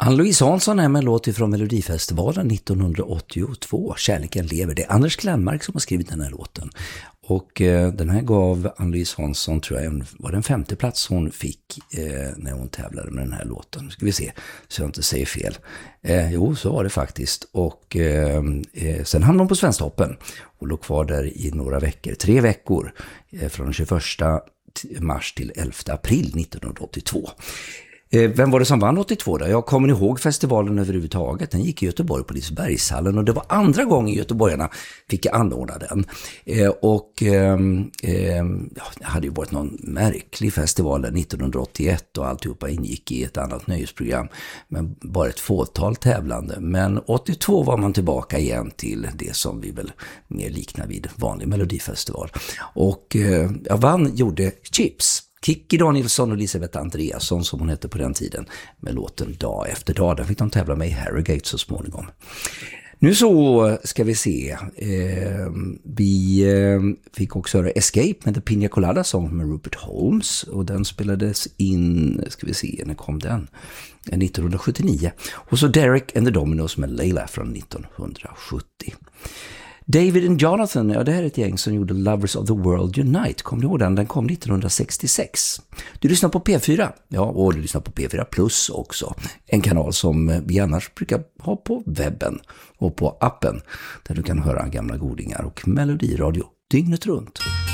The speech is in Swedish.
Ann-Louise Hansson är med en låt från Melodifestivalen 1982. Kärleken lever. Det är Anders Klenmark som har skrivit den här låten. Och den här gav Ann-Louise Hansson, tror jag, var den 5:e plats hon fick när hon tävlade med den här låten. Nu ska vi se så jag inte säger fel. Jo, så var det faktiskt. Och sen hamnade hon på Svensktoppen och låg kvar där i några veckor, 3 veckor, från den 21 mars till 11 april 1982. Vem var det som vann 82 då? Jag kommer ihåg festivalen överhuvudtaget. Den gick i Göteborg på Lisebergshallen och det var andra gången göteborgarna fick anordna den. Det hade ju varit någon märklig festival 1981 och alltihopa ingick i ett annat nöjesprogram. Men bara ett fåtal tävlande. Men 82 var man tillbaka igen till det som vi väl mer liknar vid vanlig melodifestival. Och jag vann gjorde Chips. Kikki Danielsson och Elisabeth Andreasson som hon hette på den tiden med låten Dag efter dag. Där fick de tävla med i Harrogate så småningom. Nu så ska vi se. Vi fick också höra Escape med The Pina Colada Song med Rupert Holmes. Och den spelades in, ska vi se, när kom den? 1979. Och så Derek and the Dominos med Layla från 1970. David and Jonathan, ja det här är ett gäng som gjorde Lovers of the World Unite. Kommer du ihåg den? Den kom 1966. Du lyssnar på P4. Ja, och du lyssnar på P4 Plus också. En kanal som vi annars brukar ha på webben och på appen. Där du kan höra gamla godingar och melodiradio dygnet runt.